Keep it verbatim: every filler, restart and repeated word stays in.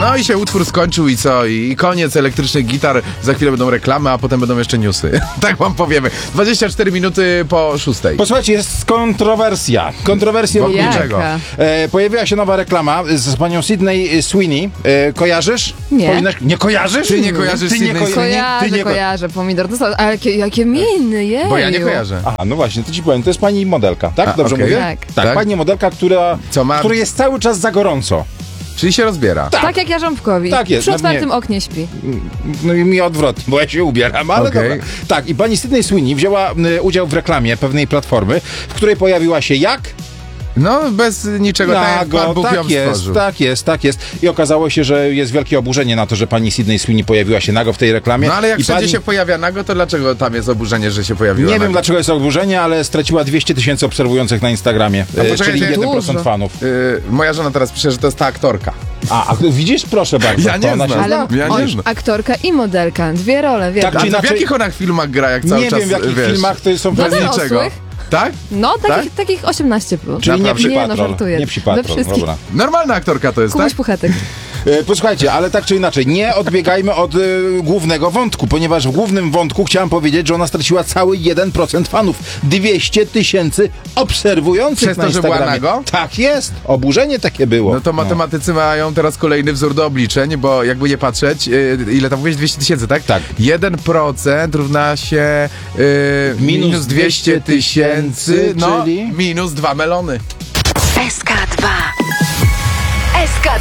No i się utwór skończył i co? I koniec elektrycznych gitar. Za chwilę będą reklamy, a potem będą jeszcze newsy. Tak wam powiemy. dwadzieścia cztery minuty po szóstej. Posłuchajcie, jest kontrowersja. Kontrowersja Wokół wokół czego? E, pojawiła się nowa reklama z panią Sydney Sweeney. E, kojarzysz? Nie. Powinnaś... Nie kojarzysz? Ty nie kojarzysz Ty nie Sydney ko- Sweeney? Kojarzę, Ty nie ko- kojarzę, pomidor. To są, ale jakie, jakie miny, jeju. Bo ja nie kojarzę. Aha, no właśnie, to ci powiem, to jest pani modelka, tak? A, Dobrze okej. mówię? Tak. tak. Tak? Pani modelka, która, Co ma- której jest cały czas za gorąco. Czyli się rozbiera. Tak. Tak jak ja Rząbkowi. Tak jest, Przy na otwartym mnie- oknie śpi. No i mi odwrotnie, bo ja się ubieram, ale Okej. dobra. Tak, i pani Sydney Sweeney wzięła y, udział w reklamie pewnej platformy, w której pojawiła się jak? No, bez niczego. Tak, jak Pan Bóg ją tak jest, stworzył. tak jest, tak jest. I okazało się, że jest wielkie oburzenie na to, że pani Sydney Sweeney pojawiła się nago w tej reklamie. No ale jak I wszędzie pani... się pojawia nago, to dlaczego tam jest oburzenie, że się pojawiła Nie nago? wiem, dlaczego jest oburzenie, ale straciła dwieście tysięcy obserwujących na Instagramie, No e, poczekajcie, czyli jeden procent dużo. fanów. Yy, moja żona teraz pisze, że to jest ta aktorka. A, a widzisz? Proszę bardzo. Ja nie to ona znam. się Ale Ja nie on, znam. aktorka i modelka. Dwie role, wiesz. Tak, A czy to w inaczej- jakich ona filmach gra, jak cały Nie czas, wiem, w jakich wiesz, filmach to są No bez to niczego. dorosłych. Tak? No, takich, Tak? takich osiemnaście plus. Czyli nie Naprawdę. psi Nie, no, patrol. żartuję. Nie psi Do patrol, wszystkich. dobra. Normalna aktorka to jest, Kubuś tak? Puchatek. E, Posłuchajcie, ale tak czy inaczej, nie odbiegajmy od e, głównego wątku, ponieważ w głównym wątku chciałem powiedzieć, że ona straciła cały jeden procent fanów. dwieście tysięcy obserwujących Przez na to, że była Instagramie. nago? Tak jest. Oburzenie takie było. No to matematycy mają teraz kolejny wzór do obliczeń, bo jakby nie patrzeć, yy, ile tam mówiłeś? dwieście tysięcy, tak? Tak. jeden procent równa się yy, Minus minus dwieście tysięcy, no czyli? minus dwa melony. S K